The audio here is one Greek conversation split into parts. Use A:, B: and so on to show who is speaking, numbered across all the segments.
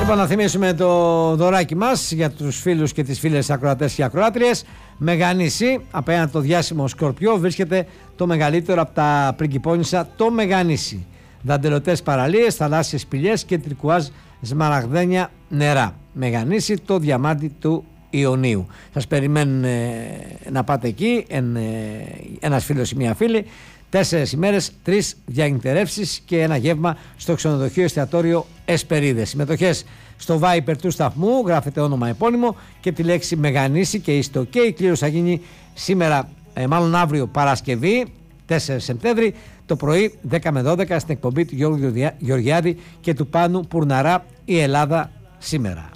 A: Λοιπόν, να θυμίσουμε το δωράκι μας για τους φίλους και τις φίλες ακροατές και ακροάτριες. Μεγανήσι, απέναντι το διάσημο Σκορπιό, βρίσκεται το μεγαλύτερο από τα πριγκιπόνισσα, το Μεγανήσι. Δαντελωτές παραλίες, θαλάσσιες σπηλιές και τρικουάζ σμαραγδένια νερά. Μεγανήσι, το διαμάντι του Ιωνίου. Σας περιμένουν να πάτε εκεί, ένας φίλος ή μια φίλη. 4 ημέρες, 3 διανυκτερεύσεις και ένα γεύμα στο ξενοδοχείο εστιατόριο Εσπερίδες. Συμμετοχές στο Viper του σταθμού, γράφετε όνομα επώνυμο και τη λέξη Μεγανήσι και είστε OK. Η κλήρωση θα γίνει σήμερα, μάλλον αύριο Παρασκευή, 4 Σεπτέμβρη, το πρωί 10 με 12 στην εκπομπή του Γιώργου Γεωργιάδη και του Πάνου Πουρναρά, η Ελλάδα σήμερα.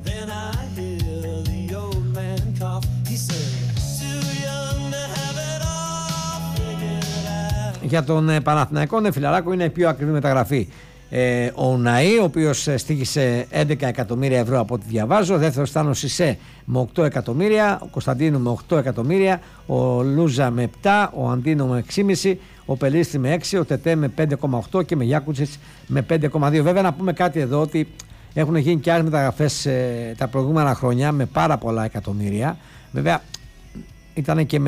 A: Για τον Παναθηναϊκό Φιλαράκο είναι η πιο ακριβή μεταγραφή. Ο Ναΐ, ο οποίος στοίχησε 11 εκατομμύρια ευρώ από ό,τι διαβάζω. Δεύτερος ήταν ο Σισέ με 8 εκατομμύρια, ο Κωνσταντίνου με 8 εκατομμύρια, ο Λούζα με 7, ο Αντίνο με 6,5, ο Πελίστρη με 6, ο Τετέ με 5,8 και με Γιάκουτσιτς με 5,2. Βέβαια να πούμε κάτι εδώ, ότι έχουν γίνει και άλλες μεταγραφές τα προηγούμενα χρόνια με πάρα πολλά εκατομμύρια. Βέβαια ήταν και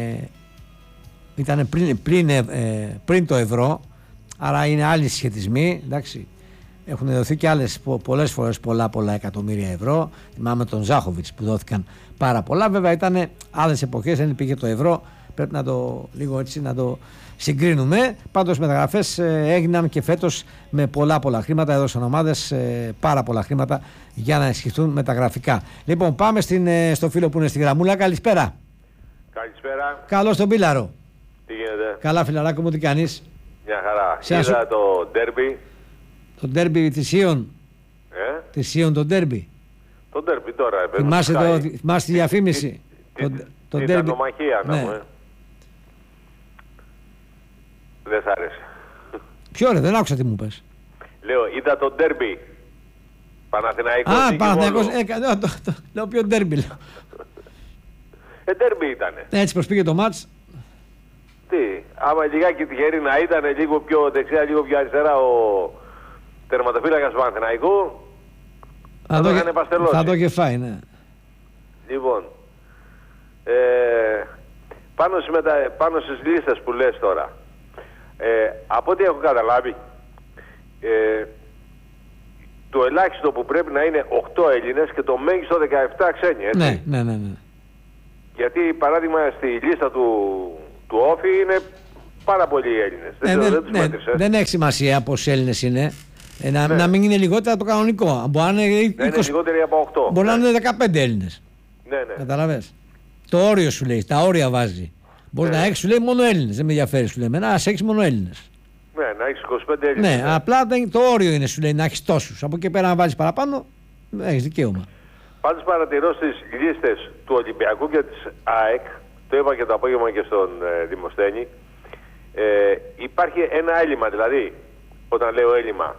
A: ήταν πριν το ευρώ, άρα είναι άλλοι σχετισμοί, εντάξει. Έχουν δοθεί και άλλες πολλές φορές πολλά εκατομμύρια ευρώ. Θυμάμαι τον Ζάχοβιτς που δόθηκαν πάρα πολλά. Βέβαια ήταν άλλες εποχές, δεν υπήρχε το ευρώ, πρέπει να το λίγο έτσι να το συγκρίνουμε. Πάντως μεταγραφές έγιναν και φέτος με πολλά χρήματα, έδωσαν ομάδες πάρα πολλά χρήματα για να ενισχυθούν μεταγραφικά. Λοιπόν, πάμε στο φίλο που είναι στη γραμμούλα. Καλησπέρα.
B: Καλησπέρα.
A: Καλώς τον Πίλαρο.
B: Τι γίνεται?
A: Καλά, φιλαράκο μου, τι κάνεις?
B: Μια χαρά. Είδα το ντέρμπι.
A: Το ντέρμπι της Ιων. Της Ιων το ντέρμπι.
B: Το ντέρμπι τώρα.
A: Θυμάσαι τη διαφήμιση.
B: Το ντέρμπι. Τιτανομαχία, ναι. Δεν σ' άρεσε.
A: Ποιο ρε, δεν άκουσα τι μου πες.
B: Λέω, είδα το ντέρμπι. Παναθηναϊκός.
A: Παναθηναϊκός. Λέω ποιο ντέρμπι λέω.
B: Ντέρμπι ήτανε.
A: Έτσι πως πήγε το μάτς.
B: Τι, άμα λιγάκι τυχερή να ήταν λίγο πιο δεξιά, λίγο πιο αριστερά ο τερματοφύλακας του Παναθηναϊκού,
A: θα το είχε φάει, ναι.
B: Λοιπόν, πάνω στις λίστες που λες τώρα, από ό,τι έχω καταλάβει, το ελάχιστο που πρέπει να είναι 8 Έλληνες και το μέγιστο 17 ξένοι, έτσι.
A: Ναι.
B: Γιατί παράδειγμα στη λίστα του Όφη είναι πάρα πολλοί Έλληνες. Δεν τους μέτρησες.
A: Δεν έχει σημασία πόσοι Έλληνες είναι. Να μην είναι λιγότερα από το κανονικό. Μπορεί να είναι 20,
B: είναι λιγότεροι από 8.
A: Μπορεί να είναι 15 Έλληνες.
B: Ναι.
A: Καταλαβες. Το όριο σου λέει, τα όρια βάζει. Μπορεί να έχεις, σου λέει, μόνο Έλληνες. Δεν με ενδιαφέρει, σου λέει. Ας έχεις μόνο Έλληνες.
B: Ναι, να έχεις 25 Έλληνες.
A: Ναι, απλά το όριο είναι, σου λέει, να έχεις τόσους. Από εκεί πέρα να βάλεις παραπάνω, έχεις δικαίωμα.
B: Πάντως παρατηρώ στις λίστες του Ολυμπιακού και της ΑΕΚ, το είπα και το απόγευμα και στον Δημοσθένη, υπάρχει ένα έλλειμμα, δηλαδή, όταν λέω έλλειμμα,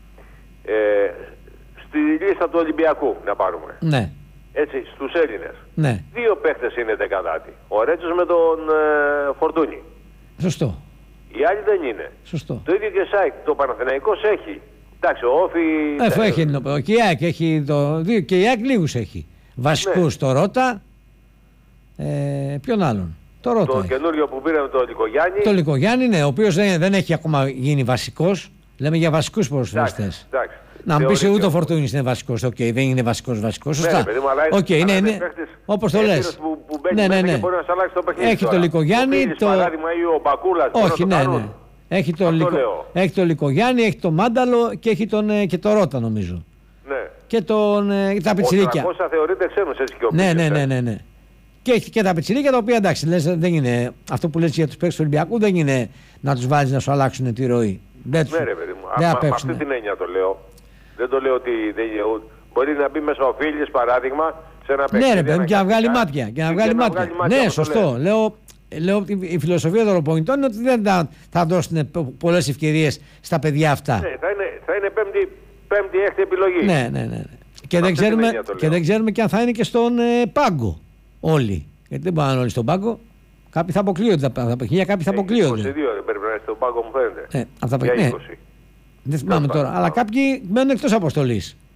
B: στη λίστα του Ολυμπιακού να πάρουμε.
A: Ναι.
B: Έτσι, στους Έλληνες.
A: Ναι.
B: 2 παίχτες είναι δεκαδάτοι. Ο Ρέτσος με τον Φορτούνη.
A: Σωστό.
B: Οι άλλοι δεν είναι.
A: Σωστό.
B: Το ίδιο και ΣΑΙΚ. Το Παναθηναϊκός έχει. Εντάξει, ο Όφη...
A: Έχει και η ΑΕΚ έχει και η ΑΕΚ λίγους έχει. Βασικούς, το Ρώτα. Ποιον άλλον? Το Ρώτα.
B: Το καινούριο που πήραμε, το Λικογιάννη.
A: Το Λικογιάννη, ναι, ο οποίος δεν έχει ακόμα γίνει βασικός. Λέμε για βασικούς ποδοσφαιριστές. Να μου πεις ούτε ο Φορτούνης είναι βασικός. Οκ, δεν είναι βασικός. Σωστά.
B: Οκ,
A: ναι. Όπως το λες. Ναι. Έχει το Λικογιάννη.
B: Παράδειγμα ή ο Μπακούλας.
A: Όχι, ναι. Έχει το Λικογιάννη, έχει το Μάνταλο και έχει και το Ρώτα, νομίζω.
B: Ναι.
A: Και τα πιτσιρίκια.
B: Ο 300 θεωρείται ξένος, έτσι και ο
A: Ναι. Και έχει και τα πιτσιρίκια, τα οποία εντάξει, δεν είναι αυτό που λες για τους παίκτες του Ολυμπιακού, δεν είναι να τους βάλεις να σου αλλάξουν τη ροή.
B: Ναι, ρε παιδί μου. Με αυτή την έννοια το λέω. Δεν το λέω ότι μπορεί να μπει μέσα ο Φίλης, παράδειγμα, σε ένα παιχνίδι.
A: Ναι, ρε παιδί μου, και να βγάλει μάτια. Ναι, σωστό. Λέω ότι η φιλοσοφία των προπονητών είναι ότι δεν θα δώσουν πολλές ευκαιρίες στα παιδιά αυτά.
B: Ναι, θα είναι πέμπτη-έκτη επιλογή.
A: Ναι. Και δεν ξέρουμε και αν θα είναι και στον πάγκο όλοι. Γιατί δεν πάνε όλοι στον πάγκο. Κάποιοι θα αποκλείονται από τα παιχνίδια, κάποιοι θα αποκλείονται.
B: 22 πρέπει να είναι στον πάγκο, μου φαίνεται.
A: Από τα παιχνίδια. Δεν θυμάμαι τώρα. Αλλά κάποιοι μένουν εκτός αποστολής.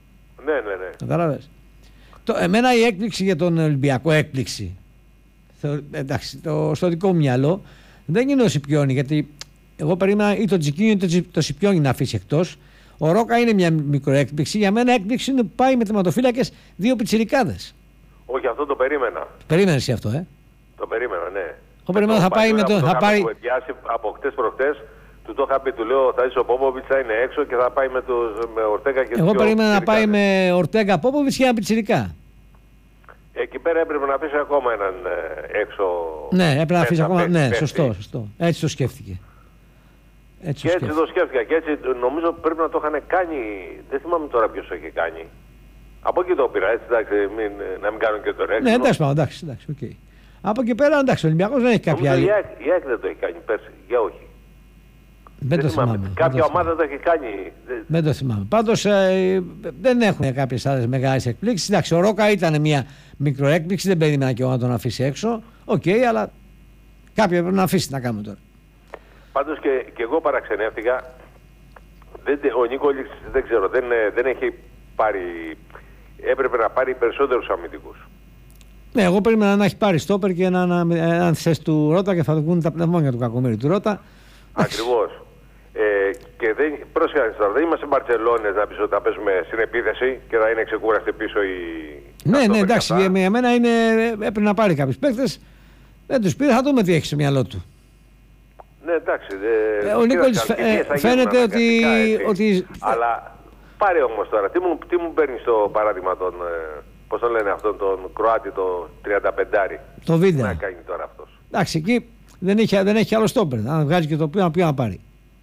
B: Ναι.
A: Κατάλαβες. Εμένα η έκπληξη για τον Ολυμπιακό, εντάξει, στο δικό μου μυαλό δεν είναι ο Σιπιόνι, γιατί εγώ περίμενα ή τον Τζικίνιο ή το Σιπιόνι να αφήσει εκτός. Ο Ρόκα είναι μια μικροέκπληξη. Για μένα έκπληξη είναι που πάει με τερματοφύλακες 2 πιτσιρικάδες.
B: Όχι, αυτό το περίμενα.
A: Περίμενες εσύ αυτό,
B: Το περίμενα, ναι.
A: Εγώ περίμενα θα πάει με τον. Θα πάρει...
B: Από χτες προχτές του το είχα πει, του λέω θα είσαι ο Πόποβιτς, θα είναι έξω και θα πάει με Ορτέγκα και
A: εγώ περίμενα να πάει με Ορτέγκα Πόποβιτς και ένα πιτσιρικά.
B: Εκεί πέρα έπρεπε να αφήσει ακόμα έναν έξω.
A: Ναι, έπρεπε να αφήσει ακόμα. Ναι, σωστό. Έτσι το σκέφτηκε.
B: Και έτσι το σκέφτηκα. Και έτσι νομίζω πρέπει να το είχαν κάνει. Δεν θυμάμαι τώρα ποιος το είχε κάνει. Από εκεί το πήρα, έτσι, εντάξει, να μην κάνουν και το ρέξιμο.
A: Ναι, εντάξει, okay. Από εκεί πέρα, εντάξει, ο Ολυμπιακός δεν έχει κάποια άλλη.
B: Η ΑΕΚ δεν το έχει κάνει πέρσι, για όχι.
A: Δεν το θυμάμαι.
B: Κάποια ομάδα το έχει κάνει.
A: Δεν το θυμάμαι. Πάντως δεν έχουν κάποιες άλλες μεγάλες εκπλήξεις. Εντάξει, ο Ρόκα ήταν μια μικροέκπληξη, δεν περίμενα και εγώ να τον αφήσει έξω. Οκ, αλλά κάποια πρέπει να αφήσει να κάνουμε τώρα.
B: Πάντως και εγώ παραξενεύτηκα. Ο Νίκολιτς δεν ξέρω, δεν έχει πάρει. Έπρεπε να πάρει περισσότερους αμυντικούς. Ναι,
A: εγώ περίμενα να έχει πάρει στόπερ και έναν θέση του Ρώτα και θα του βγουν τα πνευμόνια του κακομοίρη του Ρώτα.
B: Ακριβώς. Και πρόσεχε τώρα, δεν είμαστε Μπαρτσελόνες να πεις ότι θα παίζουμε στην επίθεση και θα είναι ξεκούραστοι πίσω οι.
A: Ναι, εντάξει, για μένα έπρεπε να πάρει κάποιους παίκτες. Δεν τους πήρε, θα δούμε τι έχει στο μυαλό του.
B: Ναι, εντάξει.
A: Ο Νίκολης φαίνεται ότι.
B: Αλλά πάρε όμως τώρα, τι μου παίρνει στο παράδειγμα τον. Πώς τον λένε αυτόν τον Κροάτι, το 35άρι.
A: Το βίντεο.
B: Να κάνει τώρα αυτός.
A: Εντάξει, εκεί δεν έχει άλλο στόπερ. Αν βγάζει και το ποιο να πάρει.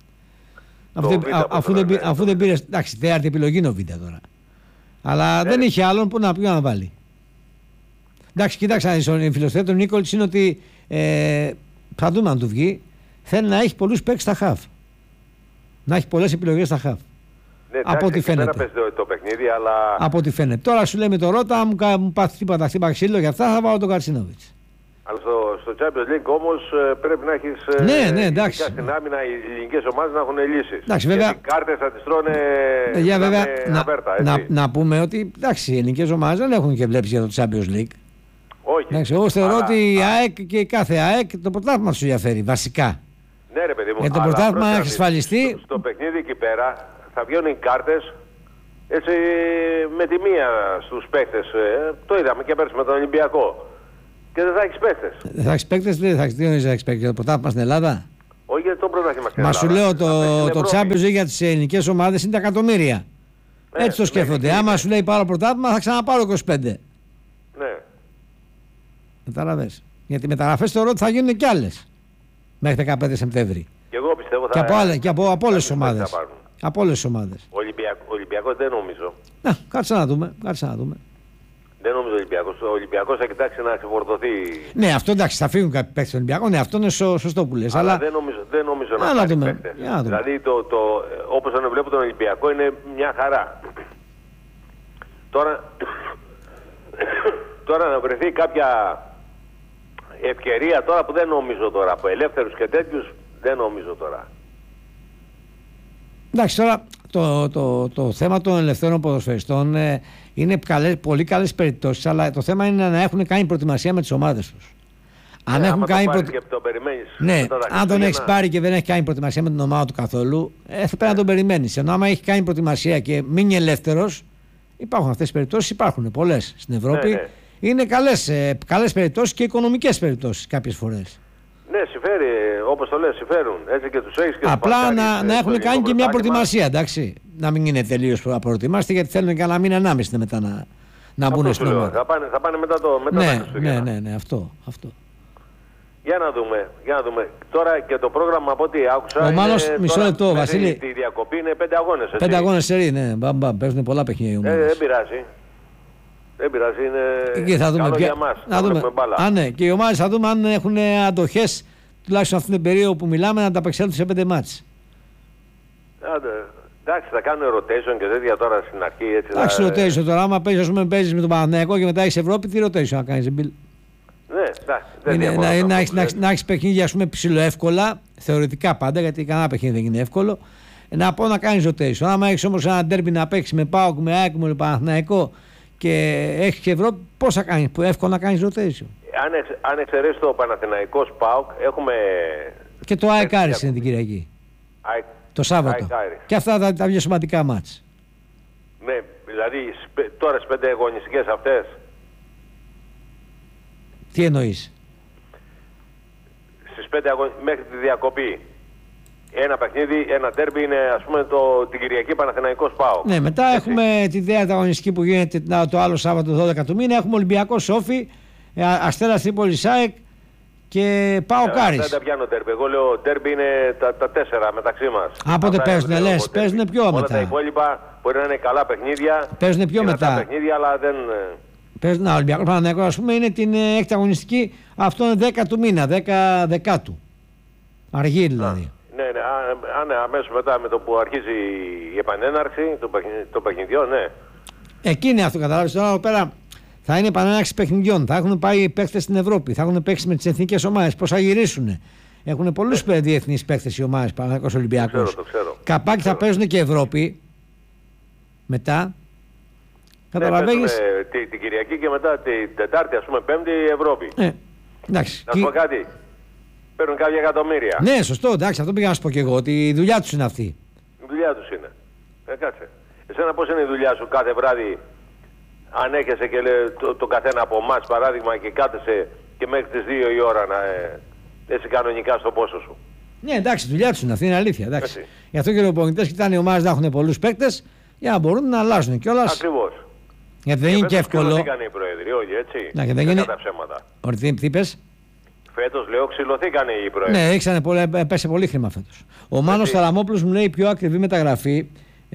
A: Αφού δεν πήρε. Εντάξει, τέταρτη επιλογή είναι ο βίντεο τώρα. Αλλά δεν είχε άλλον που να βάλει. Εντάξει, κοίταξε, η φιλοσοφία του Νίκολης είναι ότι θα δούμε αν του βγει. Θέλει να έχει πολλούς παίκτες στα χαφ. Να έχει πολλές επιλογές στα χαφ.
B: Ναι,
A: από ό,τι φαίνεται.
B: Δεν παίζει το παιχνίδι, αλλά.
A: Από ό,τι φαίνεται. Τώρα σου λέει με το Ρώτα, αν μου πάθει τίποτα χτύπα ξύλο για αυτά, θα βάλω τον Καρσίνοβιτς.
B: Αλλά στο Champions League όμως πρέπει να έχεις.
A: Ναι, εντάξει.
B: Στην άμυνα οι ελληνικές ομάδες να έχουν λύσεις.
A: Εντάξει, βέβαια.
B: Οι κάρτες θα τις τρώνε.
A: Βέβαια,
B: αβέρτα,
A: να πούμε ότι εντάξει, οι ελληνικές ομάδες δεν έχουν και βλέψει για το Champions League.
B: Όχι.
A: Εντάξει, εγώ θεωρώ ότι η ΑΕΚ και κάθε ΑΕΚ το πρωτάθλημα σου διαφέρει βασικά.
B: Ναι, ρε παιδί μου.
A: Για το πρωτάθλημα έχει ασφαλιστεί.
B: Στο παιχνίδι εκεί πέρα θα βγαίνουν οι κάρτες έτσι με τη μία στους παίκτες. Το είδαμε και πέρσι με τον Ολυμπιακό. Και δεν θα έχεις παίκτες.
A: Δεν θα έχεις παίκτες, δεν θα έχεις παίκτες για το πρωτάθλημα στην Ελλάδα.
B: Όχι για το πρωτάθλημα στην
A: Ελλάδα. Μα σου λέω το Champions League για τις ελληνικές ομάδες είναι τα εκατομμύρια. Έτσι το σκέφτονται. Άμα σου λέει πάρω πρωτάθλημα θα ξαναπάρω 25.
B: Ναι.
A: Κατάλαβες. Γιατί οι μεταγραφές θεωρώ ότι θα γίνουν κι άλλες μέχρι 15 Σεπτέμβρη.
B: Και εγώ πιστεύω
A: και από όλες τις ομάδες. Από όλες τις ομάδες.
B: Ολυμπιακός δεν νομίζω.
A: Να, κάτσε να δούμε.
B: Δεν νομίζω Ολυμπιακός. Ο Ολυμπιακός θα κοιτάξει να ξεφορτωθεί.
A: Ναι, αυτό εντάξει, θα φύγουν κάποιοι παίκτες του Ολυμπιακού. Ναι, αυτό είναι σωστό που λες. Αλλά
B: δεν νομίζω να πάρει παίκτες. Δηλαδή όπως τον βλέπω τον Ολυμπιακό είναι μια χαρά. Τώρα να βρεθεί κάποια ευκαιρία τώρα που δεν νομίζω τώρα. Από ελεύθερους και τέτοιους δεν νομίζω τώρα.
A: Εντάξει, τώρα το θέμα των ελευθέρων ποδοσφαιριστών είναι πολύ καλές περιπτώσεις, αλλά το θέμα είναι να έχουν κάνει προετοιμασία με τις ομάδες τους. Αν έχουν κάνει αν τον έχει πάρει και δεν έχει κάνει προετοιμασία με την ομάδα του καθόλου, θα πρέπει να τον περιμένεις. Ενώ άμα έχει κάνει προετοιμασία και μείνει ελεύθερος, υπάρχουν αυτές τις περιπτώσεις, υπάρχουν πολλές στην Ευρώπη. Ναι. Είναι καλές περιπτώσεις και οικονομικές περιπτώσεις κάποιες φορές.
B: Ναι, συμφέρει, όπως το λες, συμφέρουν. Έτσι και τους έχεις και
A: απλά να έχουν κάνει και μια προετοιμασία, εντάξει. Να μην είναι τελείως απροετοιμάστοι, γιατί θέλουν και ένα μήνα 1,5 μετά να μπουν στην ομάδα.
B: Θα πάνε μετά
A: ναι, αυτό.
B: Για να δούμε. Τώρα και το πρόγραμμα από ό,τι άκουσα.
A: Ο Μάνος, μισό λεπτό, Βασίλη.
B: Τη διακοπή είναι 5 αγώνες.
A: 5 αγώνες σερί, ναι. Παίζουν πολλά παιχνίδια.
B: Δεν πειράζει. Είναι καλό για μας.
A: Να δούμε. Ναι, και οι ομάδες θα δούμε αν έχουν αντοχές, τουλάχιστον αυτήν την περίοδο που μιλάμε, να τα απεξέλθουν σε 5 μάτς.
B: Εντάξει, θα κάνουν rotation και τέτοια τώρα στην αρχή.
A: Εντάξει, rotation τώρα. Άμα παίζεις με τον Παναθηναϊκό και μετά έχεις Ευρώπη, τι rotation να κάνεις, Μπιλ.
B: Ναι,
A: να έχεις παιχνίδια, ας πούμε, ψηλοεύκολα, θεωρητικά πάντα, γιατί κανένα παιχνίδι δεν είναι εύκολο. να πω να κάνεις rotation. Άμα έχεις όμως ένα ντέρμπι να παίξεις με ΠΑΟΚ, με ΑΕΚ, με Παναθηναϊκό και έχεις και Ευρώπη, πώς θα κάνεις, εύκολα να κάνεις rotation.
B: Αν εξαιρέσει το Παναθηναϊκό ΠΑΟΚ, έχουμε.
A: Και το ΑΕΚ Άρης είναι την Κυριακή. Το Σάββατο. Και αυτά τα πιο σημαντικά μάτς.
B: Ναι, δηλαδή τώρα στις 5 αγωνιστικές αυτές.
A: Τι εννοείς?
B: Στις 5 μέχρι τη διακοπή. Ένα παιχνίδι, ένα ντέρμπι είναι ας πούμε την Κυριακή Παναθηναϊκός ΠΑΟΚ.
A: Ναι, μετά έχουμε τη δεύτερη αγωνιστική που γίνεται το άλλο Σάββατο 12 του μήνα. Έχουμε Ολυμπιακό Σόφι, Αστέρας Τρίπολης ΑΕΚ και ΠΑΟΚ Άρης.
B: Δεν τα πιάνω ντέρμπι. Εγώ λέω ντέρμπι είναι τα 4 μεταξύ μας.
A: Από πότε παίζουνε, λες, παίζουνε πιο μετά.
B: Όλα τα υπόλοιπα μπορεί να είναι καλά παιχνίδια.
A: Παίζουνε πιο μετά.
B: Παιχνίδια, αλλά δεν.
A: Παίζουνε, ο Ολυμπιακός Παναθηναϊκός, ας πούμε, είναι την έκτη αγωνιστική, αυτό είναι 10 του μήνα, 10 Δεκάτου. Αργή δηλαδή.
B: Ναι, αμέσως μετά με το που αρχίζει η επανέναρξη των παιχνιδιών, ναι.
A: Εκεί είναι αυτό, καταλάβεις. Τώρα εδώ πέρα θα είναι επανέναρξη παιχνιδιών. Θα έχουν πάει παίκτες στην Ευρώπη, θα έχουν παίξει με τις εθνικές ομάδες, πώς θα γυρίσουν. Έχουν πολλούς διεθνείς παίκτες οι ομάδες, Παναθηναϊκός, Ολυμπιακός.
B: Το ξέρω.
A: Καπάκι θα παίζουν και Ευρώπη μετά. Καταλαβαίνεις.
B: Την Κυριακή και μετά την Τετάρτη, ας πούμε, Πέμπτη, Ευρώπη.
A: Εντάξει.
B: Να σου πω κάτι. Παίρνουν κάποια εκατομμύρια.
A: Ναι, σωστό, εντάξει, αυτό πήγα να σου πω και εγώ, ότι η δουλειά τους είναι αυτή.
B: Η δουλειά τους είναι. Κάτσε. Εσένα πώς είναι η δουλειά σου κάθε βράδυ, ανέχεσαι και λέει το καθένα από εμάς παράδειγμα και κάθεσαι και μέχρι τις 2 η ώρα να είσαι κανονικά στο πόσο σου.
A: Ναι, εντάξει, η δουλειά τους είναι αυτή, είναι αλήθεια. Εντάξει. Γι' αυτό και οι προπονητές κοιτάνε οι ομάδες να έχουν πολλούς παίκτες για να μπορούν να αλλάζουν κιόλας.
B: Ακριβώς.
A: Γιατί δεν είναι και εύκολο.
B: Ξυλωθήκαν οι πρόεδροι, όχι έτσι.
A: Να, δεν είναι
B: τα ψέματα.
A: Τι είπες?
B: Φέτος λέω ξυλωθήκαν οι πρόεδροι.
A: Ναι, πέσε πολύ χρήμα φέτος. Ο Μάνος Ταραμόπουλος μου λέει η πιο ακριβή μεταγραφή.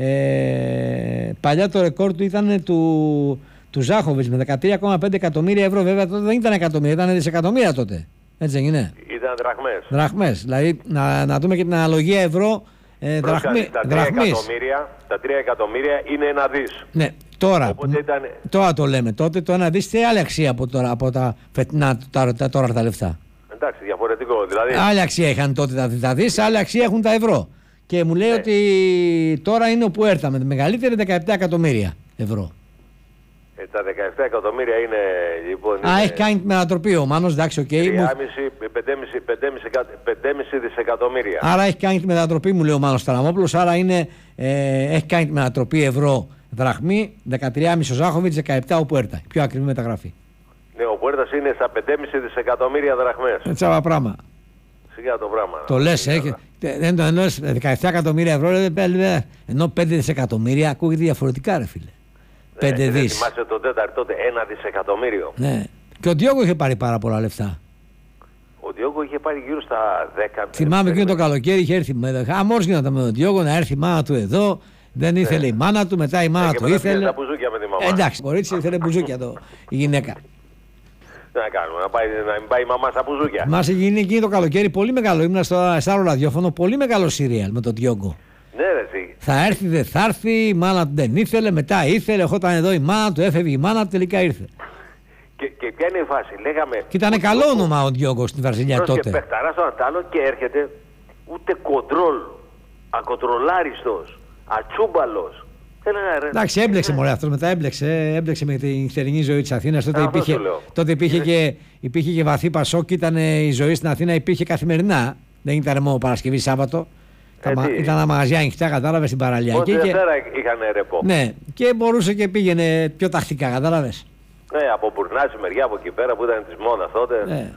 A: Παλιά το ρεκόρ του ήταν του Ζάχοβιτς με 13,5 εκατομμύρια ευρώ. Βέβαια τότε δεν ήταν εκατομμύρια, ήταν δισεκατομμύρια τότε. Έτσι δεν είναι?
B: Ήταν δραχμές.
A: Δραχμές. Δηλαδή να δούμε και την αναλογία ευρώ.
B: Τα 3 εκατομμύρια είναι 1 δις.
A: Ναι, τώρα το λέμε. Τότε το 1 δις τι άλλη αξία από τα φετινά τώρα τα λεφτά.
B: Εντάξει, διαφορετικό. Δηλαδή.
A: Άλλη αξία είχαν τότε τα δις, άλλη αξία έχουν τα ευρώ. Και μου λέει ότι τώρα είναι όπου έρθαμε. Τη μεγαλύτερη 17 εκατομμύρια ευρώ.
B: Τα 17 εκατομμύρια είναι λοιπόν.
A: Έχει κάνει την ανατροπή ο Μάνος, εντάξει, οκ.
B: 3,5 δισεκατομμύρια.
A: Άρα έχει κάνει τη μετατροπή, μου λέει ο Μάνος Ταραμόπουλος. Άρα έχει κάνει τη μετατροπή ευρώ δραχμή, 13,5 ο Ζάχοβιτς, 17 ο Πουέρτα. Πιο ακριβή μεταγραφή.
B: Ναι, ο Πουέρτας είναι στα 5,5 δισεκατομμύρια δραχμές.
A: Έτσι άλλο πράγμα.
B: Σιγά το πράγμα.
A: Το λες, δεν το εννοείς 17 εκατομμύρια ευρώ, ενώ 5 δισεκατομμύρια ακούγεται διαφορετικά, ρε φίλε. 5 δις.
B: Θυμάσαι το τέταρτο τότε 1 δισεκατομμύριο.
A: Ναι. Και ο Διόγκο είχε πάρει πάρα πολλά λεφτά.
B: Ο Διόγκο είχε πάρει γύρω στα 10.
A: Θυμάμαι εκείνο το καλοκαίρι είχε έρθει. Χαμός γίνονταν με τον Διόγκο να έρθει η μάνα του εδώ. Δεν ήθελε η μάνα του, μετά η μάνα του ήθελε.
B: Τα μπουζούκια με τη μαμά.
A: Εντάξει, κορίτσι ήθελε μπουζούκια η γυναίκα.
B: Τι να κάνουμε, να μην πάει η μαμά στα μπουζούκια.
A: Μας είχε γίνει εκείνο το καλοκαίρι πολύ μεγάλο. Ήμουν στο άλλο ραδιόφωνο, πολύ μεγάλο σύριαλ με τον Διόγκο.
B: Ναι, ρε, εσύ.
A: Θα έρθει, δεν θα έρθει, η μάνα του δεν ήθελε, μετά ήθελε. Ερχόταν εδώ η μάνα του, έφευγε η μάνα του, τελικά ήρθε.
B: Και ποια είναι η φάση, λέγαμε.
A: Και ήταν καλό όνομα ο Διόγκο στην Βραζιλία τότε.
B: Και παιχταράς στον Αντάλλο και έρχεται ούτε κοντρόλ, ακοντρολάριστος, ατσούμπαλος.
A: Εντάξει, έμπλεξε μωρέ αυτός, μετά έμπλεξε με την θερινή ζωή της Αθήνας. Τότε υπήρχε και βαθύ Πασόκ, ήταν η ζωή στην Αθήνα, υπήρχε καθημερινά. Δεν ήταν μόνο Παρασκευή Σάββατο. Ήταν τα μαγαζιά ανοιχτά, κατάλαβες, στην παραλία.
B: Ό,τι Δευτέρα είχαν ρεπό.
A: Ναι, και μπορούσε και πήγαινε πιο τακτικά, κατάλαβες.
B: Ναι, από Μπουρνάζη μεριά από εκεί πέρα που ήταν της μόνας τότε. Ναι.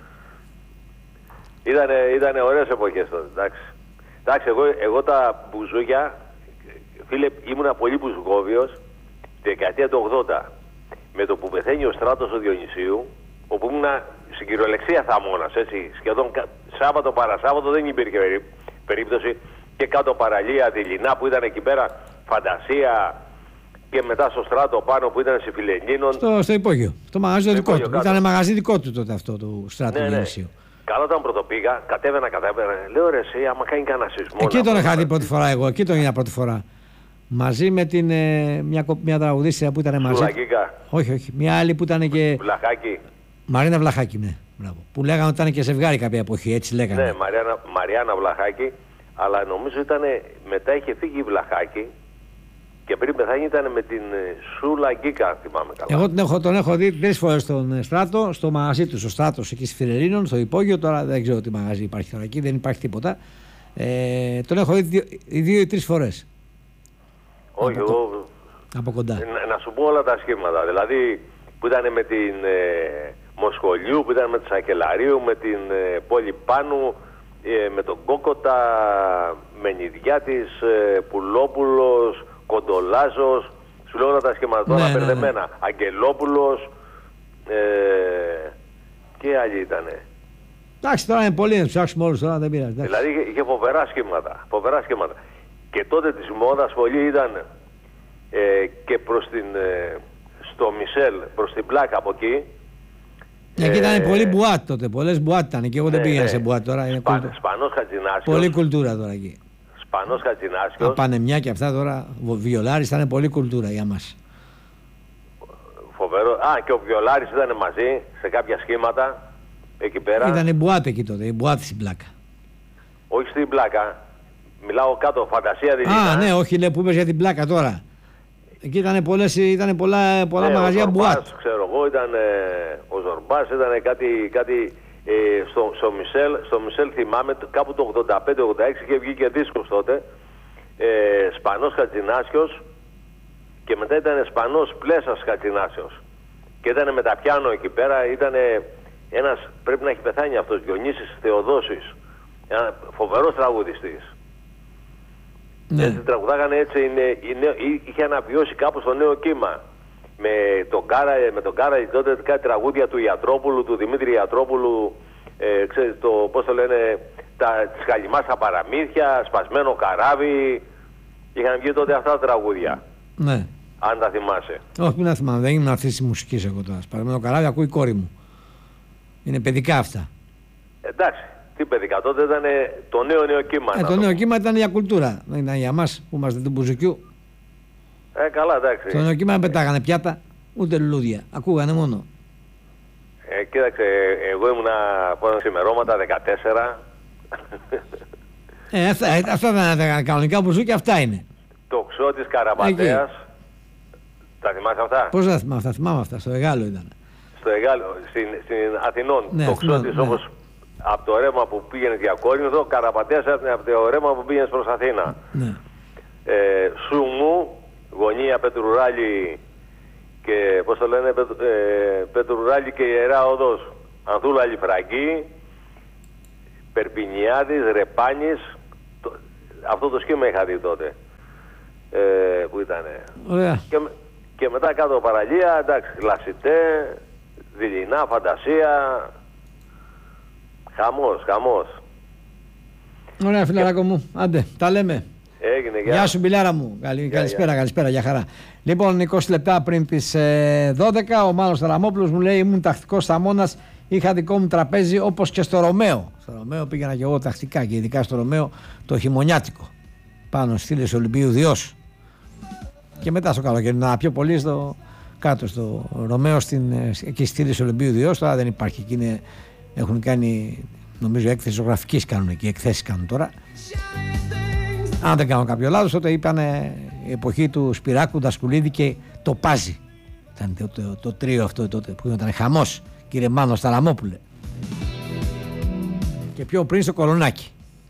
B: Ήτανε ωραίες εποχές τότε, εντάξει, εγώ τα μπουζούκια, φίλε, ήμουνα πολύ μπουζουκόβιος τη δεκαετία του 80. Με το που πεθαίνει ο Στράτος του Διονυσίου, όπου ήμουνα στην κυριολεξία θαμώνας, έτσι, σχεδόν Σάββατο παρασάββατο δεν υπήρχε περίπτωση, και κάτω παραλία, Δειλινά που ήταν εκεί πέρα, Φαντασία, και μετά στο Στράτο πάνω που ήταν στη Φιλενίνων. Στο υπόγειο. Το μαγαζί το δικό του. Ήταν μαγαζί δικό του τότε αυτό του Στράτου Διονυσίου. Καλά, όταν πρωτοπήγα, κατέβαινα. Λέω ρε, εσύ, άμα κάνει κανένα σεισμό. Εκεί τον είχα δει πρώτη φορά εγώ, εκεί τον είδα πρώτη φορά. Μαζί με μια τραγουδίστρια που ήταν μαζί. Βλαχίκα.
A: Όχι, μια άλλη που ήταν και.
B: Βλαχάκη.
A: Μαρίνα Βλαχάκη, ναι. Μπράβο. Που λέγανε ότι ήταν και ζευγάρι κάποια εποχή, έτσι λέγανε.
B: Ναι, Μαριάννα Βλαχάκη. Αλλά νομίζω μετά είχε φύγει η Βλαχάκη και πριν πεθάνει ήταν με την Σούλα Γκίκα, αν θυμάμαι καλά.
A: Εγώ τον έχω δει 3 φορές στον Στράτο, στο μαγαζί του, στο Στράτος εκεί στη Φιρερίνων, στο υπόγειο. Τώρα δεν ξέρω τι μαγαζί υπάρχει τώρα εκεί, δεν υπάρχει τίποτα. Τον έχω δει 2 ή 3 φορές.
B: Όχι, εγώ.
A: Από κοντά.
B: Να σου πω όλα τα σχήματα. Δηλαδή που ήταν με την Μοσχολιού, που ήταν με τη Σακελαρίου, με την Πόλη Πάνου, με τον Κόκοτα, Μενιδιάτης, Πουλόπουλος, Κοντολάζος. Σου λέω όλα τα σχήματα τώρα μπερδεμένα. Ναι. Αγγελόπουλος και άλλοι ήτανε.
A: Εντάξει, τώρα είναι πολύ να ψάξουμε όλους τώρα, δεν πειράζει.
B: Δηλαδή είχε φοβερά σχήματα. Και τότε της μόδας πολύ ήταν και προς στο Μισελ, προς την Πλάκα από εκεί.
A: Εκεί ήταν πολύ μπουάτ τότε, πολλές μπουάτ ήταν και εγώ δεν πήγα σε μπουάτ τώρα.
B: Σπανός Χατζηνάσιος.
A: Πολύ κουλτούρα τώρα εκεί.
B: Σπανός Χατζηνάσιος.
A: Τα Πανεμιά και αυτά τώρα, Βιολάρης ήταν πολύ κουλτούρα για μας.
B: Φοβερό. Και ο Βιολάρης ήταν μαζί σε κάποια σχήματα εκεί πέρα.
A: Ήταν η μπουάτ εκεί τότε, η μπουάτ στην Πλάκα.
B: Όχι στην Πλάκα. Μιλάω κάτω, Φαντασία Δειλινά.
A: Ναι, όχι, λέει που είπες για την Πλάκα τώρα. Εκεί ήταν πολλά μαγαζιά μπουάτ.
B: Ξέρω εγώ, ήταν ο Ζορμπάς, ήταν κάτι στο Μισελ θυμάμαι, κάπου το 85-86 είχε βγει και δίσκος τότε. Σπανός Χατζηνάσιος και μετά ήταν Σπανός Πλέσας Χατζηνάσιος. Και ήταν με τα πιάνο εκεί πέρα, ήταν ένας, πρέπει να έχει πεθάνει αυτός, Διονύσης Θεοδόσης. Ένα φοβερός τραγουδιστής.
A: Ναι.
B: Έτσι τραγουδάγανε έτσι, είχε αναβιώσει κάπως το νέο κύμα. Με τον Κάρα τότε κάτι τραγούδια του Ιατρόπουλου, του Δημήτρη Ιατρόπουλου, ξέρετε πώς το λένε, της Καλιμάς στα παραμύθια, Σπασμένο καράβι. Είχαν βγει τότε αυτά τα τραγούδια.
A: Ναι.
B: Αν τα θυμάσαι.
A: Όχι, μην τα θυμάμαι, δεν ήμουν αυτής της μουσικής εγώ τώρα. Σπασμένο καράβι ακούει η κόρη μου. Είναι παιδικά αυτά.
B: Εντάξει. Τι παιδικά, τότε ήταν το νέο κύμα.
A: Το νέο κύμα ήταν για κουλτούρα. Δεν ήταν για μας που είμαστε του μπουζουκιού.
B: Καλά, εντάξει.
A: Το νέο κύμα δεν πετάγανε πιάτα, ούτε λουλούδια. Ακούγανε μόνο.
B: Κοίταξε, εγώ ήμουνα ξημερώματα 14.
A: Αυτά ήταν τα κανονικά μπουζούκια, αυτά είναι.
B: Το Ξώ της Καραπατέας. Τα θυμάσαι αυτά?
A: Πώς δεν θυμάμαι αυτά, θυμάμαι αυτά. Στο Εγάλο ήταν.
B: Στο Εγάλο, στην Αθηνών. Ναι, το Ξώ της όπως. Από το ρέμα που πήγαινε για Κόρινθο, Καραπατέας από το ρέμα που πήγαινε προς Αθήνα.
A: Ναι.
B: Σουμού, γωνία Πετρουράλη και πώς το λένε, Πετρουράλη και Ιερά Οδός. Ανθούλα Λιφραγκή, Περπινιάδης, Ρεπάνης. Αυτό το σχήμα είχα δει τότε. Που ήτανε.
A: Ωραία.
B: Και μετά κάτω παραλία, εντάξει, Λασιτέ, Δειλινά, Φαντασία. Χαμός.
A: Ωραία, φιλαράκο μου. Άντε, τα λέμε.
B: Έγινε,
A: γεια σου, Μπιλάρα μου. Καλησπέρα, για χαρά. Λοιπόν, 20 λεπτά πριν τις 12, ο Μάνος Ταραμόπουλος μου λέει: ήμουν τακτικός στα Μόνας, είχα δικό μου τραπέζι όπως και στο Ρωμαίο. Στο Ρωμαίο πήγαινα και εγώ τακτικά και ειδικά στο Ρωμαίο το χειμωνιάτικο. Πάνω στις στήλες Ολυμπίου Διός. Και μετά στο καλοκαίρι, πιο πολύ κάτω στο Ρωμαίο, εκεί στήλες Ολυμπίου Διός. Τώρα δεν υπάρχει, εκεί έχουν κάνει, νομίζω, έκθεση ζωγραφικής κάνουν εκεί, εκθέσεις κάνουν τώρα. Αν δεν κάνω κάποιο λάθος, τότε είπαν η εποχή του Σπυράκου, Δασκουλίδη και το Πάζι. Ήταν το τρίο αυτό τότε που ήταν χαμός, κύριε Μάνο Σταραμόπουλε. Και πιο πριν στο Κολονάκι.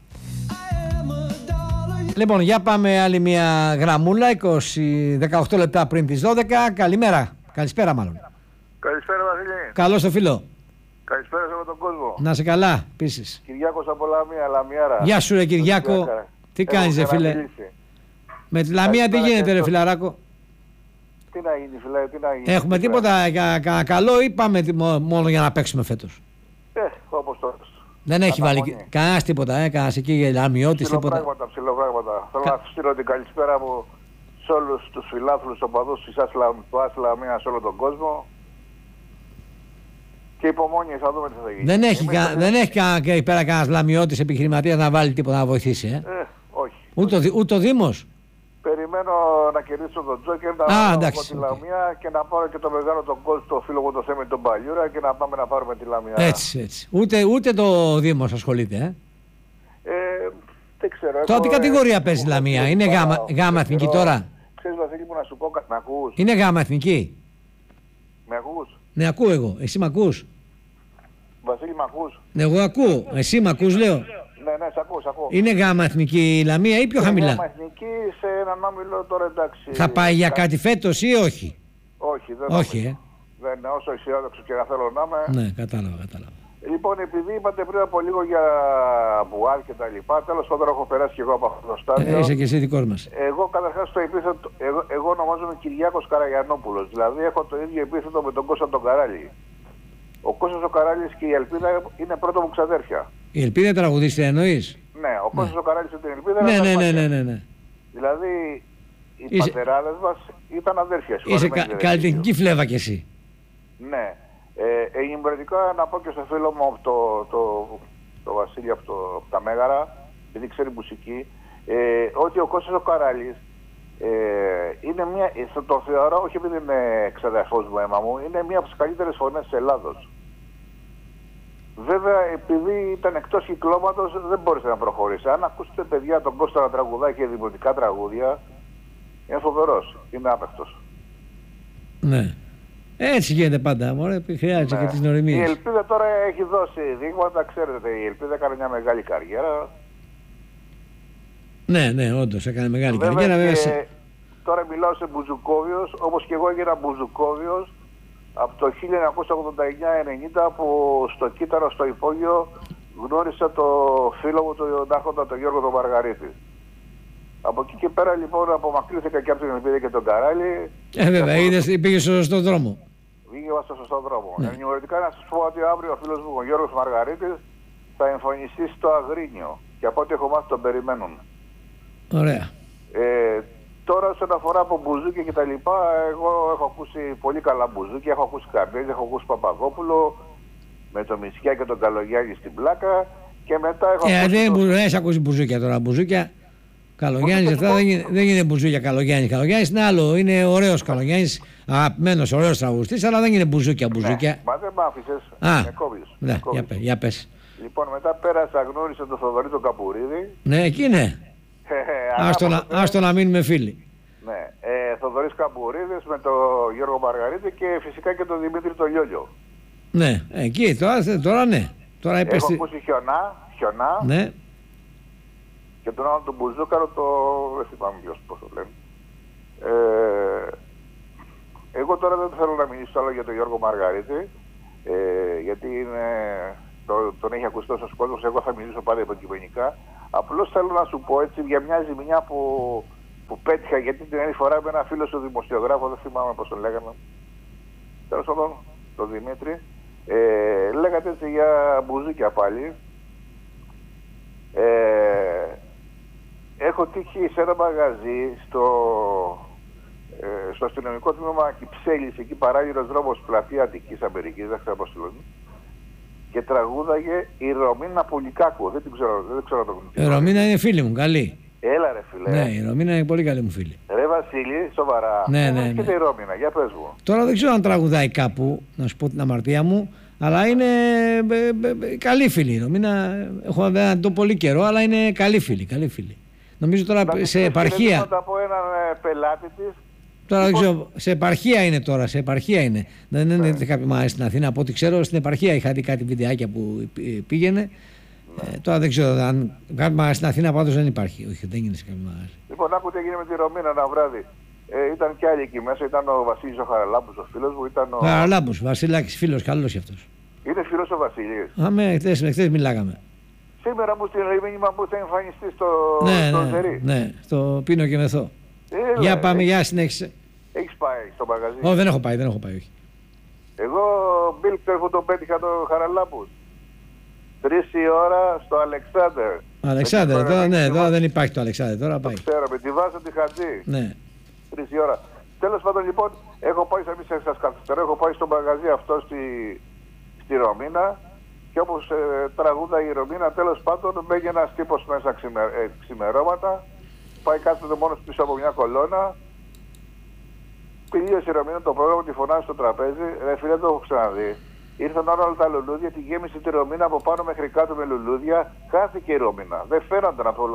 A: Λοιπόν, για πάμε άλλη μια γραμμούλα, 18 λεπτά πριν τις 12. Καλησπέρα μάλλον.
C: Καλησπέρα Βασίλη.
A: Καλώς το φίλο.
C: Καλησπέρα σε όλο τον κόσμο.
A: Να σε καλά, επίσης.
C: Κυριάκος από Λαμιάρα.
A: Γεια σου ρε Κυριάκο. Τι κάνεις ρε φίλε? Με τη Λαμία τι γίνεται ρε φιλαράκο?
C: Τι να γίνει φίλε, τι να γίνει?
A: Έχουμε τίποτα καλό ή πάμε μόνο για να παίξουμε φέτος?
C: Όπως τώρα.
A: Δεν έχει βάλει κανένας τίποτα, κανένας εκεί Λαμιώτης τίποτα?
C: Ψιλοπράγματα. Θέλω να στείλω την καλησπέρα μου σε όλους τους φιλάθλους οπαδούς της ΑΣ Λαμία σε όλο τον κόσμο. Και υπομονή, θα δούμε τι θα γίνει.
A: Δεν έχει εκεί πέρα κανένας Λαμιώτης επιχειρηματίας να βάλει τίποτα να βοηθήσει,
C: όχι.
A: Ούτε ο Δήμος.
C: Περιμένω να κερδίσω τον Τζόκερ, να πάρω τη Λαμία και να πάρω και το μεγάλο τον κόσμο, το φίλο μου το Θέμη τον Παλιούρα και να πάμε να πάρουμε τη Λαμία.
A: Έτσι. Ούτε το Δήμος ασχολείται,
C: Δεν ξέρω.
A: Τώρα τι κατηγορία παίζει η Λαμία, είναι γάμα εθνική τώρα?
C: Ξέρεις Βασίλη μου να σου πω, με ακούς?
A: Είναι γάμα εθνική.
C: Με ακούς?
A: Ναι, ακούω εγώ. Εσύ μ' ακούς?
C: Βασίλη, μ' ακούς?
A: Ναι, εγώ ακούω. Εσύ μ' ακούς, λέω?
C: Ναι, σ' ακούω.
A: Είναι γάμα εθνική η Λαμία ή πιο χαμηλά?
C: Γάμα εθνική σε έναν όμιλο τώρα, εντάξει.
A: Θα πάει για κάτι φέτος ή όχι?
C: Όχι, δεν
A: όχι.
C: Δεν είναι όσο αισιόδοξο και να θέλω να είμαι.
A: Ναι, κατάλαβα.
C: Λοιπόν, επειδή είπατε πριν από λίγο για Μπουάρ και τα λοιπά, τέλος πάντων έχω περάσει και εγώ από αυτό το στάδιο.
A: Είσαι και εσύ δικός μας.
C: Εγώ καταρχάς το επίθετο, εγώ ονομάζομαι Κυριάκος Καραγιαννόπουλος. Δηλαδή έχω το ίδιο επίθετο με τον Κώστα τον Καράλη. Ο Κώστας ο Καράλης και η Ελπίδα είναι πρώτο μου ξαδέρφια.
A: Η Ελπίδα τραγουδίστρια εννοείς?
C: Ναι, ο Κώστας ο Καράλης και την Ελπίδα
A: Ναι.
C: Δηλαδή οι πατεράδες μας ήταν αδέρφια.
A: Είσαι καλλιτεχνική φλέβα κι εσύ.
C: Ναι. Ενημερωτικά να πω και στο φίλο μου το Βασίλη από τα Μέγαρα, επειδή ξέρει μουσική, ότι ο Κώστας ο Καράλης είναι μια, το θεωρώ, όχι επειδή είναι ξαδερφός μου, αίμα μου, είναι μια από τις καλύτερες φωνές της Ελλάδος. Βέβαια, επειδή ήταν εκτός κυκλώματος, δεν μπόρεσε να προχωρήσει. Αν ακούσετε παιδιά τον Κώστα να τραγουδάει και δημοτικά τραγούδια, είναι φοβερός, είναι άπευτος.
A: Ναι. Έτσι γίνεται πάντα, μωρέ, χρειάζεται και τις νοημίες.
C: Η Ελπίδα τώρα έχει δώσει δείγματα, ξέρετε, η Ελπίδα έκανε μια μεγάλη καριέρα.
A: Ναι, όντως έκανε μεγάλη καριέρα.
C: Βέβαια τώρα μιλάω σε μπουζουκόβιος, όπως και εγώ έγινα μπουζουκόβιος από το 1989-90 που στο Κύτταρο, στο υπόγειο, γνώρισα το φίλο μου, τον Άρχοντα, τον Γιώργο τον Μαργαρίτη. Από εκεί και πέρα λοιπόν απομακρύνθηκα και από την Ελπίδα και τον Καράλη.
A: Βέβαια, πήγε στο σωστό δρόμο.
C: Πήγε στο σωστό δρόμο. Ενημερωτικά να σας πω ότι αύριο ο φίλος μου, ο Γιώργος Μαργαρίτης, θα εμφανιστεί στο Αγρίνιο. Και από ό,τι έχω μάθει τον περιμένουν.
A: Ωραία.
C: Τώρα όσον αφορά από μπουζούκια και τα λοιπά, εγώ έχω ακούσει πολύ καλά μπουζούκια, έχω ακούσει Καρδέλη, έχω ακούσει Παπαδόπουλο, με το Μητσιά και τον Καλογιάννη στην πλάκα. Και μετά έχω ακούσει...
A: Δεν έχει ακούσει μπουζούκια τώρα, μπουζούκια. Καλογιάννης, αυτά δεν είναι μπουζούκια Καλογιάννης. Καλογιάννης είναι άλλο, είναι ωραίος Καλογιάννης, αγαπημένος, ωραίος τραγουδιστής, αλλά δεν είναι μπουζούκια.
C: Ναι, μα δεν μ' άφησες, με κόβεις.
A: Ναι, για πες.
C: Λοιπόν, μετά πέρασα, γνώρισα τον Θοδωρή τον Καπουρίδη.
A: Ναι, εκεί είναι. Άστο να μείνουμε φίλοι.
C: Ναι, Θοδωρής Καπουρίδης με τον Γιώργο Μαργαρίτη και φυσικά και τον Δημήτρη τον Λιόλιο.
A: Ναι, εκεί τώρα ναι. Τώρα
C: έχω ακούσει Χιονά.
A: Ναι.
C: Και τον άλλο τον Μπουζούκαρο, δεν θυμάμαι πώς το λένε. Εγώ τώρα δεν θέλω να μιλήσω άλλο για τον Γιώργο Μαργαρίτη, γιατί τον έχει ακούσει τόσος κόσμος, εγώ θα μιλήσω πάλι υποκειμενικά. Απλώς θέλω να σου πω έτσι για μια ζημιά που πέτυχα, γιατί την άλλη φορά με ένα φίλο σου δημοσιογράφο, δεν θυμάμαι πώς τον λέγαμε, τέλος πάντων, τον Δημήτρη, λέγατε έτσι για μπουζούκια πάλι. Έχω τύχει σε ένα μαγαζί στο αστυνομικό τμήμα Κυψέλης, εκεί παράλληλος δρόμος πλατεία Αττικής Αμερικής, δεν ξέρω πώς το λένε, και τραγούδαγε η Ρωμίνα Πουλικάκου. Δεν ξέρω το γνωρίζω.
A: Η Ρωμίνα είναι φίλη μου, καλή.
C: Έλα ρε φίλε.
A: Ναι, η Ρωμίνα είναι πολύ καλή μου φίλη.
C: Ρε Βασίλη, σοβαρά.
A: Ναι.
C: Και η Ρωμίνα, για πες μου.
A: Τώρα δεν ξέρω αν τραγουδάει κάπου, να σου πω την αμαρτία μου, αλλά είναι καλή φίλη η Ρωμίνα. Έχω να το πολύ καιρό, αλλά είναι καλή φίλη. Νομίζω τώρα σε επαρχία.
C: Να από έναν πελάτη της.
A: Τώρα δεν ξέρω, σε επαρχία είναι τώρα, Δεν είναι κάποιο μαγαζί στην Αθήνα, από ό,τι ξέρω στην επαρχία είχα δει κάτι βιντεάκια που πήγαινε. Τώρα δεν ξέρω, αν κάποιο μαγαζί στην Αθήνα πάντως δεν υπάρχει, όχι, δεν είναι σε κάποιο μαγαζί.
C: Λοιπόν, άκου τι έγινε με τη Ρωμίνα ένα βράδυ. Ήταν κι άλλοι εκεί μέσα, ήταν ο Βασίλης ο Χαραλάμπους, ο φίλος μου, ήταν ο...
A: Χαραλάμπους, Βασιλάκης, φίλος, καλός κι αυτός.
C: Είναι φίλος ο Βασίλης.
A: Αμέ, χθες μιλάγαμε.
C: Σήμερα μου στείλε μήνυμα που θα εμφανιστεί στο Ζερί.
A: Ναι, στο Πίνο και Μεθό. Για πάμε, για συνέχισε.
C: Έχεις πάει στο μαγαζί?
A: Όχι, δεν έχω πάει, όχι.
C: Εγώ, Μπιλ, που τον πέτυχα το Χαραλάμπους. 3 η ώρα στο Αλεξάνδερ.
A: Τώρα δεν υπάρχει το Αλεξάνδερ, τώρα πάει.
C: Ξέρω, με τη Βάζα τη Χατζή.
A: Ναι.
C: 3 η ώρα. Τέλος πάντων, λοιπόν, έχω πάει, σας καθυστερώ, έχω πάει στο μαγαζί αυτό στη Ρωμίνα. Και όπως τραγούδα η Ρωμίνα, τέλος πάντων μπαίνει ένας τύπος μέσα ξημερώματα, πάει κάθεται μόνος πίσω από μια κολόνα, τελείωσε η Ρωμίνα το πρόγραμμα, τη φωνάζει στο τραπέζι, ρε φίλε, το έχω ξαναδεί. Ήρθαν όλα τα λουλούδια, τη γέμισε τη Ρωμίνα από πάνω μέχρι κάτω με λουλούδια, χάθηκε η Ρωμίνα. Δεν φαίνονταν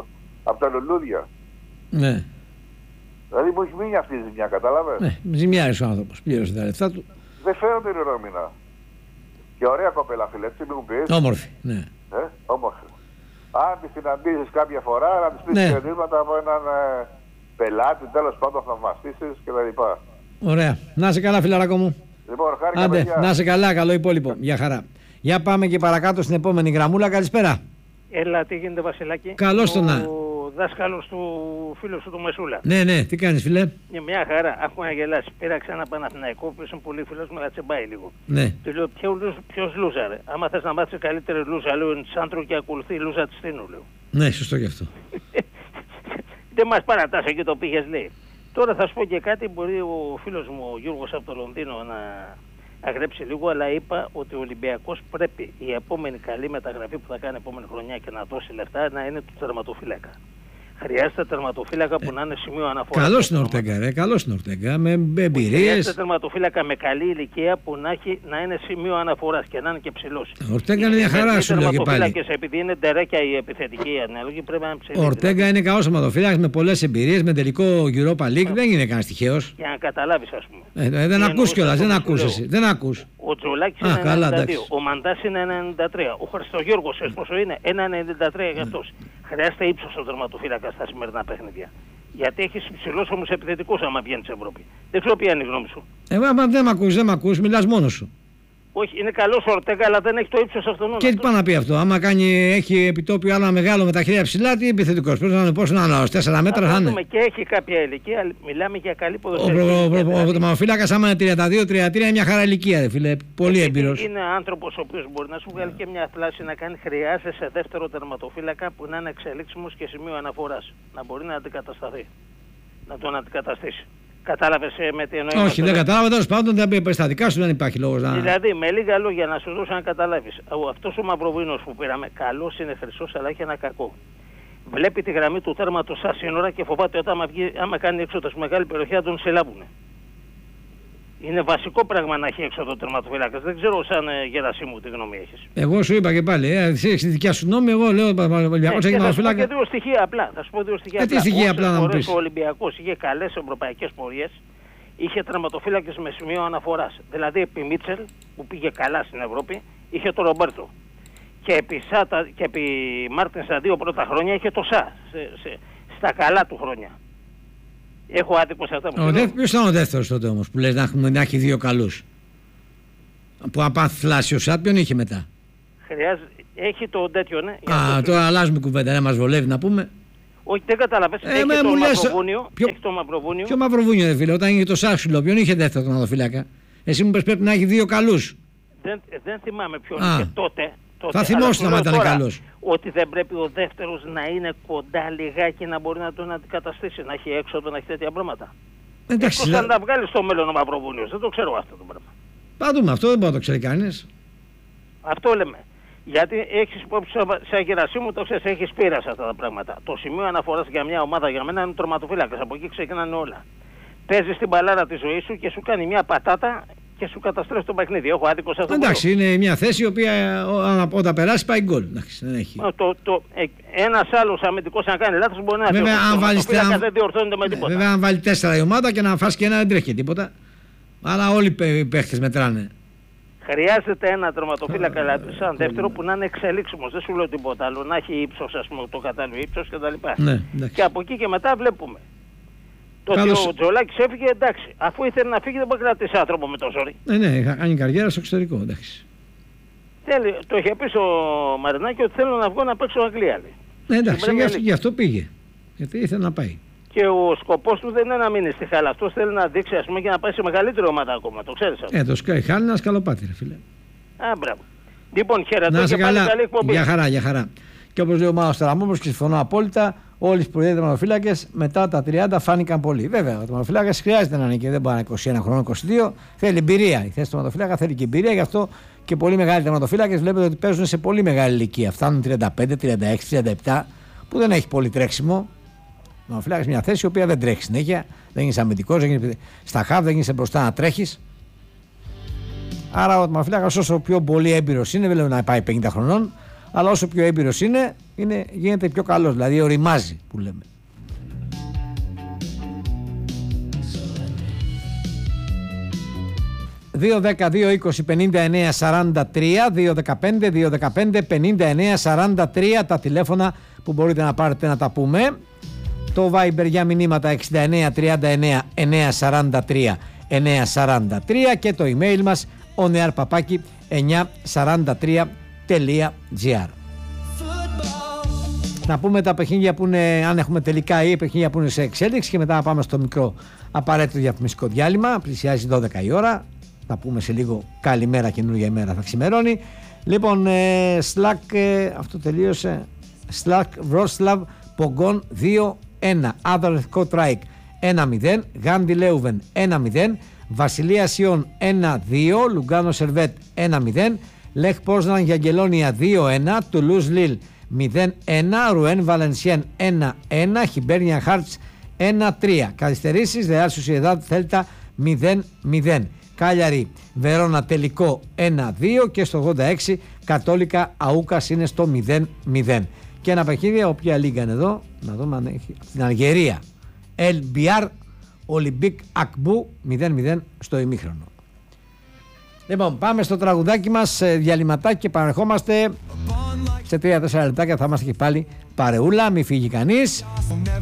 C: από τα λουλούδια.
A: Ναι.
C: Δηλαδή μου έχει μείνει αυτή η ζημιά, κατάλαβες.
A: Ναι, ζημιάρης ο άνθρωπος, πλήρωσε τα λεφτά του.
C: Δεν φέρω την ημερομηνία. Και ωραία κοπέλα, φίλε, έτσι μου πεις.
A: Όμορφη, ναι.
C: Όμορφη. Αν τη συναντήσεις κάποια φορά, να της πεις
A: Ναι.
C: χαιρετίσματα από έναν πελάτη, τέλος πάντων θα μαστήσεις κτλ.
A: Ωραία. Να είσαι καλά, φιλαράκο μου.
C: Λοιπόν, χάρηκα,
A: Άντε,
C: παιδιά.
A: να είσαι καλά, καλό υπόλοιπο. Γεια χαρά. Για πάμε και παρακάτω στην επόμενη γραμμούλα. Καλησπέρα.
D: Έλα, τι γίνεται, Βασιλάκη.
A: Καλώς το να.
D: Ο δάσκαλος του φίλου σου του Μεσούλα.
A: Ναι, ναι, τι κάνεις, φιλέ.
D: Μια χαρά, άκου να γελάσει. Πήραξε ένα Παναθηναϊκό που είναι πολύ φίλος μου, να τσεμπάει λίγο.
A: Ναι.
D: Του λέω, ποιος λούζα, ρε. Άμα θες να μάθεις καλύτερη λούζα, λέω, είναι Σάντρο και ακολουθεί η λούζα της Τίνου, λέω.
A: Ναι, σωστό και αυτό.
D: Δεν μας παρατάς εκεί το πήγες, λέει. Τώρα θα σου πω και κάτι, μπορεί ο φίλος μου ο Γιώργος από το Λονδίνο να αγρέψει λίγο, αλλά είπα ότι ο Ολυμπιακός πρέπει η επόμενη καλή μεταγραφή που θα κάνει επόμενη χρονιά και να δώσει λεφτά να είναι του τερματοφύλακα. Χρειάζεται τερματοφύλακα που να είναι σημείο αναφοράς.
A: Καλός είναι ο Ορτέγκα, ρε. Καλός είναι ο Ορτέγκα. Με εμπειρίες.
D: Χρειάζεται τερματοφύλακα με καλή ηλικία που να είναι σημείο αναφοράς και να είναι και ψηλός.
A: Ο Ορτέγκα είναι μια χαρά, σου λέω και πάλι.
D: Επειδή είναι ντερέκια η επιθετική ανάλογη, πρέπει να είναι ψηλή.
A: Ο Ορτέγκα είναι καλός τερματοφύλακας με πολλές εμπειρίες, με τελικό Europa League. Δεν είναι κανένας τυχαίος.
D: Για να καταλάβεις, ας πούμε.
A: Δεν ακούς κιόλας, δεν ακούς εσύ. Δεν ακούς.
D: Ο Τζολάκης είναι 92, ο Μαντάς είναι 93, ο Χριστογιώργος πόσο είναι, 1,93 για αυτός. Χρειάζεται ύψος ο τερματοφύλακας στα σημερινά παιχνίδια. Γιατί έχεις ψηλούς όμως επιθετικούς άμα βγαίνεις στην Ευρώπη. Δεν ξέρω ποια είναι η γνώμη σου.
A: Δεν μ' ακούς, μιλάς μόνος σου.
D: Όχι, είναι καλός ο Ορτέγκα, αλλά δεν έχει το ύψος αυτόν.
A: Και τι πάει να πει αυτό, άμα έχει επιτόπιο άλλο μεγάλο με τα χέρια ψηλά, τι επιθετικός. Πρέπει να είναι πόσο να είναι, 4 μέτρα θα είναι.
D: Και έχει κάποια ηλικία, μιλάμε για καλή ποδοσφαιρική.
A: Ο τερματοφύλακας άμα είναι 32-33 είναι μια χαρά ηλικία, ρε φίλε. Πολύ έμπειρος.
D: Είναι άνθρωπος ο οποίος μπορεί να σου βγάλει και μια θλάση να κάνει. Χρειάζεσαι δεύτερο τερματοφύλακα που να είναι εξελίξιμος και σημείο αναφοράς. Να μπορεί να αντικατασταθεί. Να τον αντικαταστήσει. Κατάλαβες με τι εννοεί.
A: Όχι, δεν κατάλαβα. Τέλος πάντων, στα δικά σου δεν υπάρχει λόγος να.
D: Δηλαδή, με λίγα λόγια να σου δώσω να καταλάβεις. Αυτός ο Μαυροβοίνος που πήραμε, καλός είναι, χρυσός, αλλά έχει ένα κακό. Βλέπει τη γραμμή του τέρματος σαν σύνορα και φοβάται ότι άμα κάνει έξοδο στη μεγάλη περιοχή θα τον συλλάβουν. Είναι βασικό πράγμα να έχει έξοδο τερματοφύλακας. Δεν ξέρω σαν Γερασίμου τι γνώμη έχεις.
A: Εγώ σου είπα και πάλι, εσύ έχεις τη δικιά σου νόμη, εγώ λέω Ολυμπιακός έχει τερματοφύλακα.
D: Θα σου πω δύο στοιχεία απλά. Θα σου πω δύο στοιχεία
A: τι στοιχεία απλά να μου πεις.
D: Ο Ολυμπιακός είχε καλές ευρωπαϊκές πορείες, είχε τερματοφύλακες με σημείο αναφοράς. Δηλαδή επί Μίτσελ που πήγε καλά στην Ευρώπη, είχε το Ρομπέρτο. Και επί Μάρτιν στα 2 πρώτα χρόνια είχε το Σα στα καλά του χρόνια. Έχω άδικο σε αυτά που λέω.
A: Ποιος ήταν ο δεύτερος τότε όμως που λες να έχει 2 καλούς. Που απαθλάσει ο Σάτ, ποιον είχε μετά.
D: Έχει το τέτοιο, ναι.
A: Τώρα αλλάζουμε κουβέντα, δεν μας βολεύει να πούμε.
D: Όχι, δεν καταλαβαίνεις. Έχει το Μαυροβούνιο. Έχει το Μαυροβούνιο.
A: Ποιο Μαυροβούνιο, δε φίλε, όταν είχε το Σάξουλο, ποιον είχε δεύτερο τερματοφύλακα. Εσύ μου πες πρέπει να έχει 2 καλούς.
D: Δεν θυμάμαι ποιον είχε τότε.
A: Θα θυμόσαι να ήταν καλός.
D: Ότι δεν πρέπει ο δεύτερος να είναι κοντά λιγάκι να μπορεί να τον αντικαταστήσει, να έχει έξοδο, να έχει τέτοια πράγματα.
A: Εντάξει.
D: Αν τα βγάλει στο μέλλον ο Μαυροβούνιος, δεν το ξέρω αυτό το πράγμα.
A: Πάντουμε, αυτό δεν μπορεί να το ξέρει κανείς.
D: Αυτό λέμε. Γιατί έχεις υπόψη σε Γερασίμου, το ξέρεις, έχεις πείρα σε αυτά τα πράγματα. Το σημείο αναφοράς για μια ομάδα για μένα είναι τερματοφύλακας. Από εκεί ξεκινάνε όλα. Παίζεις την μπαλάρα της ζωής σου και σου κάνει μια πατάτα και σου καταστρέφει το παιχνίδι. Έχω άδικο σε αυτό.
A: Εντάξει, είναι μια θέση η οποία όταν περάσει πάει γκολ. Δεν έχει.
D: Ένας άλλος αμυντικός να κάνει λάθος μπορεί να
A: βέβαια,
D: δεν διορθώνεται με τίποτα.
A: Βέβαια, αν βάλει 4 η ομάδα και να φας και ένα δεν τρέχει τίποτα. Αλλά όλοι οι παίχτες μετράνε.
D: Χρειάζεται ένα τερματοφύλακα σαν δεύτερο που να είναι εξελίξιμος. Δεν σου λέω τίποτα άλλο. Να έχει ύψος, ας πούμε, το κατάλληλο ύψος κτλ.
A: Ναι,
D: και από εκεί και μετά βλέπουμε. Το ότι ο Τζολάκης έφυγε, εντάξει. Αφού ήθελε να φύγει, δεν μπορεί να κρατήσει άνθρωπο με το ζόρι.
A: Ναι, είχα κάνει καριέρα στο εξωτερικό, εντάξει.
D: Το είχε πει στο Μαρινάκη ότι θέλω να βγω να παίξω Αγγλία.
A: Ναι, εντάξει, γι' αυτό πήγε. Γιατί ήθελε να πάει.
D: Και ο σκοπός του δεν είναι να μείνει στη Χάλα. Αυτός θέλει να δείξει, ας πούμε, και να πάει σε μεγαλύτερη ομάδα ακόμα. Το ξέρεις αυτό.
A: Το Sky Hall είναι ένα σκαλοπάτι, ρε φίλε.
D: Μπράβο. Λοιπόν, χαιρετώ και πάλι καλή εκπομπή.
A: Για χαρά. Και όπως λέει ο Μάνος Τεραμόπουλος, και συμφωνώ απόλυτα, όλοι οι σπουδαίοι τερματοφύλακες μετά τα 30 φάνηκαν πολύ. Βέβαια, ο τερματοφύλακας χρειάζεται να είναι και δεν μπορεί να είναι 21 χρόνων, 22. Θέλει εμπειρία. Η θέση του τερματοφύλακα θέλει και εμπειρία, γι' αυτό και πολύ μεγάλοι τερματοφύλακες βλέπετε ότι παίζουν σε πολύ μεγάλη ηλικία. Φτάνουν 35, 36, 37, που δεν έχει πολύ τρέξιμο. Ο τερματοφύλακας μια θέση η οποία δεν τρέχει συνέχεια, δεν είναι αμυντικός, στα χαβ, δεν είσαι μπροστά να τρέχεις. Άρα ο τερματοφύλακας όσο πιο πολύ έμπειρος είναι, δεν λέω να πάει 50 χρονών, αλλά όσο πιο έμπειρος είναι, γίνεται πιο καλός, δηλαδή οριμάζει που λέμε. ...2-10-2-20-59-43... ...2-15-2-15-59-43... ...τα τηλέφωνα που μπορείτε να πάρετε να τα πούμε. Το Viber για μηνύματα 69-39-943-943... ...και το email μας onearpapaki943.gr. Να πούμε τα παιχνίδια που είναι, αν έχουμε τελικά, ή παιχνίδια που είναι σε εξέλιξη, και μετά να πάμε στο μικρό απαραίτητο διαφημιστικό διάλειμμα. Πλησιάζει 12 η ώρα. Θα πούμε σε λίγο καλημέρα, καινούργια ημέρα, θα ξημερώνει. Λοιπόν, αυτό τελείωσε. Σλακ Βρόσλαβ Πογκόν 2-1. Άδαρ Κότραικ 1-0. Γάντι Λέουβεν 1-0. Βασιλεία Σιών 1-2. Λουγκάνο Σερβέτ 1-0. Λεχ Πόσναν Γιαγγελόνια 2-1. Τουλούς Λίλ 0-1. Ρουέν Βαλενσιέν 1-1. Χιμπέρνια Χάρτς 1-3. Καθυστερήσεις Ρεάλ Σοσιεδάδ Θέλτα 0-0. Κάλιαρη Βερόνα τελικό 1-2. Και στο 86 Κατόλικα Αούκας είναι στο 0-0. Και ένα παιχνίδι, όποια λίγα είναι εδώ, να δούμε αν έχει, στην Αλγερία. El Biar Ολυμπίκ Ακμπού 0-0 στο ημίχρονο. Λοιπόν, πάμε στο τραγουδάκι μας, διαλυματάκι, και παρερχόμαστε σε 3-4 λεπτάκια. Θα είμαστε και πάλι παρεούλα, μη φύγει κανείς.